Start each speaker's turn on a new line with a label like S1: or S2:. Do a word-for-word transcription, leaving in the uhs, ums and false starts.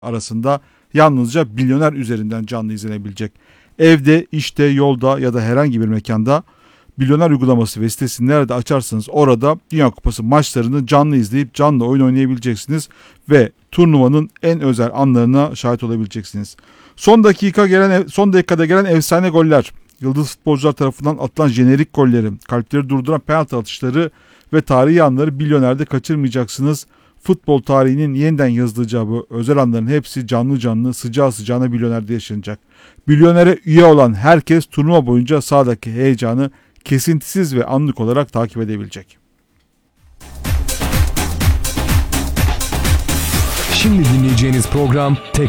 S1: arasında yalnızca Milyoner üzerinden canlı izlenebilecek. Evde, işte, yolda ya da herhangi bir mekanda Milyoner uygulaması ve sitesini nerede açarsanız orada Dünya Kupası maçlarını canlı izleyip canlı oyun oynayabileceksiniz ve turnuvanın en özel anlarına şahit olabileceksiniz. Son dakika gelen son dakikada gelen efsane goller, yıldız futbolcular tarafından atılan jenerik golleri, kalpleri durduran penaltı atışları ve tarihi anları Milyoner'de kaçırmayacaksınız. Futbol tarihinin yeniden yazılacağı bu özel anların hepsi canlı canlı sıcağı sıcağına Milyoner'de yaşanacak. Milyoner'e üye olan herkes turnuva boyunca sahadaki heyecanı kesintisiz ve anlık olarak takip edebilecek.
S2: Şimdi dinleyeceğiniz program tekrar